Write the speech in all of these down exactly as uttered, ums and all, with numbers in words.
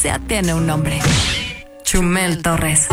Ya tiene un nombre. Chumel Torres.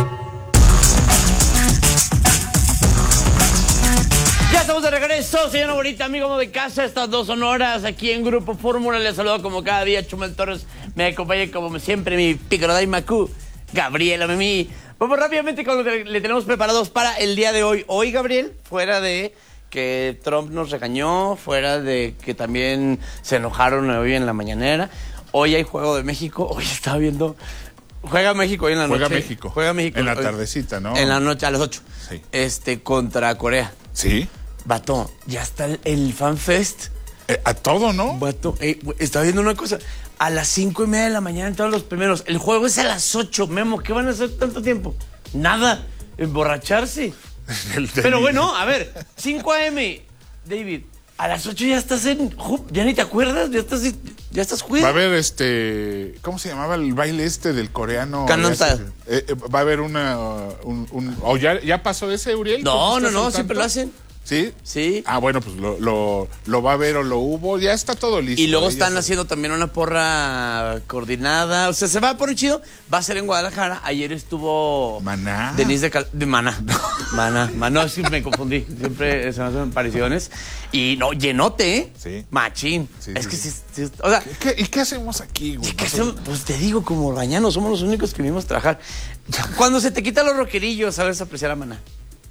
Ya estamos de regreso, señora bonita, amigo de casa. Estas dos son horas aquí en Grupo Fórmula. Les saludo como cada día, Chumel Torres. Me acompaña como siempre mi Picaroday Macú, Gabriela Mimi. Vamos rápidamente con lo que le tenemos preparados para el día de hoy. Hoy, Gabriel, fuera de que Trump nos regañó, fuera de que también se enojaron hoy en la mañanera, hoy hay Juego de México. Hoy estaba viendo... Juega México hoy en la noche. Juega México. Juega México. En la hoy, tardecita, ¿no? En la noche, a las ocho. Sí. Este, contra Corea. Sí. Vato, ya está el, el FanFest. Eh, a todo, ¿no? Vato, eh, estaba viendo una cosa. A las cinco y media de la mañana entraron los primeros. El juego es a las ocho. Memo, ¿qué van a hacer tanto tiempo? Nada. Emborracharse. Pero bueno, a ver, cinco a eme, David. A las ocho ya estás en... Ya ni te acuerdas, ya estás, ya estás juez. Va a haber este... ¿Cómo se llamaba el baile este del coreano? Gangnam Style. Eh, eh, va a haber una... Un, un, ¿O ya, ya pasó ese, Uriel? No, no, no, siempre lo hacen. ¿Sí? Sí. Ah, bueno, pues lo, lo, lo va a ver o lo hubo. Ya está todo listo. Y luego ya están está. haciendo también una porra coordinada. O sea, se va a poner chido. Va a ser en Guadalajara. Ayer estuvo... Maná. Denise de, Cal de Maná. Maná. Maná, es que me confundí. Siempre se me hacen apariciones. Y no, llenote, ¿eh? Sí. Machín. Sí, es sí, que sí. sí, sí, o sea... ¿Qué, ¿Y qué hacemos aquí, güey? ¿Y qué hacemos? Pues te digo, como bañanos, somos los únicos que vinimos a trabajar. Cuando se te quitan los rockerillos, sabes apreciar a Maná.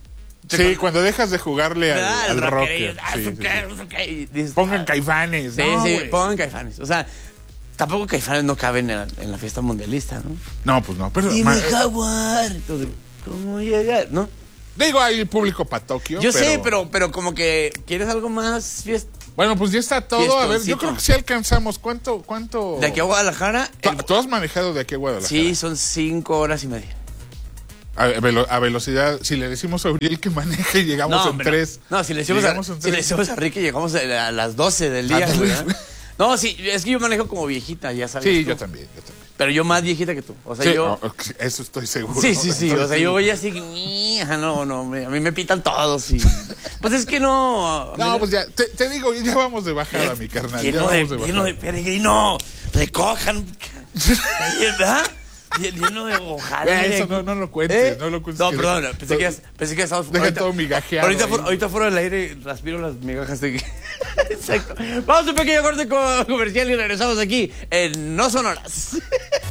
Sí, cuando dejas de jugarle al, Ah, al el rocker. rockerillo. Ah, Sí, ¿eso sí, qué? sí. ¿Eso qué? Y dices, Pongan ah, Caifanes. Sí, no, sí, güey. pongan Caifanes. O sea, tampoco Caifanes no caben en la, en la fiesta mundialista, ¿no? No, pues no. Pero, Dime, ma- Jaguar. Entonces, ¿cómo llegar? ¿No? digo, hay público para Tokio. Yo sé, pero, pero como que quieres algo más fiesta. Bueno, pues ya está todo. A ver, Fiestoncito. yo creo que sí alcanzamos. ¿Cuánto? cuánto... De aquí a Guadalajara. ¿Tú, el- tú has manejado de aquí a Guadalajara? Sí, son cinco horas y media. A, velo- a velocidad, si le decimos a Uriel que maneje, llegamos en hombre, tres. No, si le decimos, a, Llegamos en si le tres. decimos a Ricky, llegamos a, a las doce del día. Ah, güey, tal vez. ¿eh? No, sí, es que yo manejo como viejita, ya sabes. Sí, tú. yo también, yo también. Pero yo más viejita que tú. O sea, Sí, yo. no, eso estoy seguro. Sí, sí, sí. Estoy O sea, yo seguro. voy así. "Mija, no, no, me- a mí me pitan todos. Y... Pues es que no. a mí No, me- pues ya, te, te digo, ya vamos de bajada, mi carnal. Ya Lleno de, vamos de lleno de bajada. peregrino. Recojan. ¿Verdad? Lleno de ojalá. Ya, mire. eso no, no lo cuentes, no lo cuentes. No, que- perdón, pensé que, ya- pensé que ya estábamos... Deja ahorita- todo migajeado Ahorita, ahí. fu- ahorita fuera del aire respiro las migajas de... Exacto. Vamos a un pequeño corte co- comercial y regresamos aquí en No Son Horas.